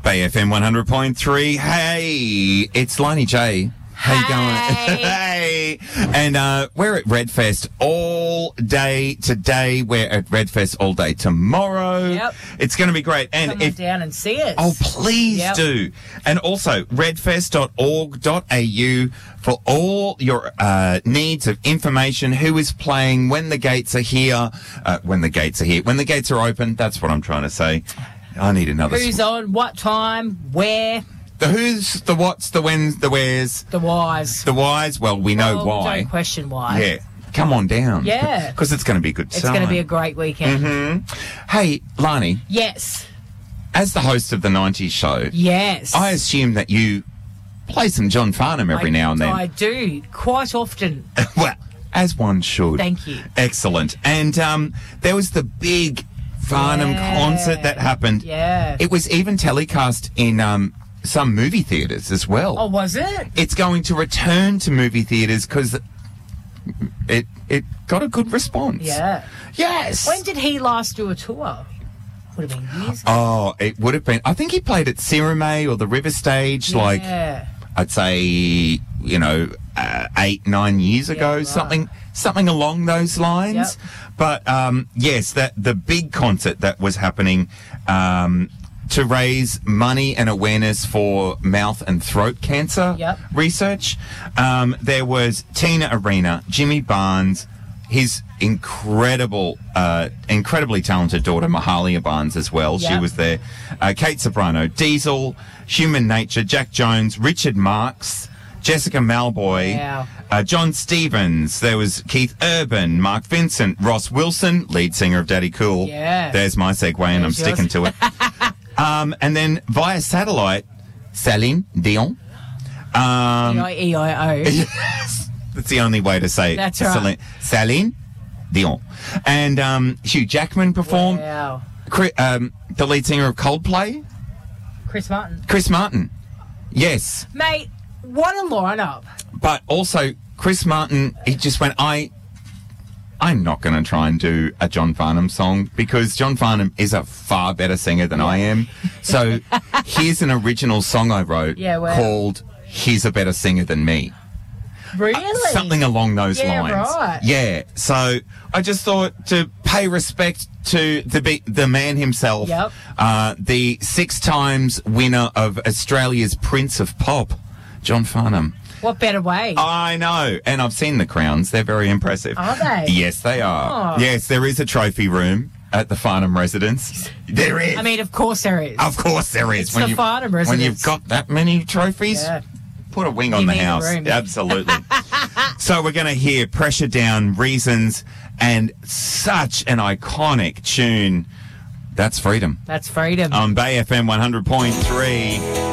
Bay FM 100.3. Hey, it's Liney J. How you going? Hey. And we're at Redfest all day today. We're at Redfest all day tomorrow. Yep. It's going to be great. And Come on down and see us. Oh, please do. And also, redfest.org.au for all your needs of information, who is playing, when the gates are here, when the gates are open. That's what I'm trying to say. I need another. Who's on, what time, where. The who's, the what's, the when's, the where's. The whys. The whys, well, we know why. Don't question why. Yeah. Come on down. Yeah. Because it's going to be a good time. It's going to be a great weekend. Mm-hmm. Hey, Lani. Yes. As the host of the 90s show. Yes. I assume that you play some John Farnham every now and then. I do. Quite often. Well, as one should. Thank you. Excellent. And there was the big Farnham concert that happened. Yeah. It was even telecast in some movie theatres as well. Oh, was it? It's going to return to movie theatres because it got a good response. Yeah. Yes. When did he last do a tour? Would have been years ago. Oh, it would have been. I think he played at Cirame or the River Stage, like I'd say, 8-9 years ago, right. something along those lines. Yep. But yes, that the big concert that was happening to raise money and awareness for mouth and throat cancer research. There was Tina Arena, Jimmy Barnes, his incredibly talented daughter Mahalia Barnes as well. She was there. Kate Sobrano, Diesel, Human Nature, Jack Jones, Richard Marx, Jessica Malboy, John Stevens. There was Keith Urban, Mark Vincent, Ross Wilson, lead singer of Daddy Cool. Yeah. There's my segue, and I'm sticking to it. And then via satellite, Celine Dion. E-I-E-I-O. Yes, that's the only way to say it. That's right. Celine Dion. And Hugh Jackman performed. Wow. The lead singer of Coldplay. Chris Martin. Yes. Mate, what a lineup. But also, Chris Martin, he just went, I'm not going to try and do a John Farnham song because John Farnham is a far better singer than I am. So here's an original song I wrote called He's a Better Singer Than Me. Really? Something along those lines. Right. Yeah. So I just thought to pay respect to the man himself, the 6 times winner of Australia's Prince of Pop, John Farnham. What better way? I know. And I've seen the crowns. They're very impressive. Are they? Yes, they are. Oh. Yes, there is a trophy room at the Farnham residence. There is. I mean, of course there is. Of course there is. It's the Farnham residence. When you've got that many trophies, put a wing on the house. Absolutely. So we're going to hear Pressure Down, Reasons, and such an iconic tune. That's Freedom. That's Freedom. On Bay FM 100.3.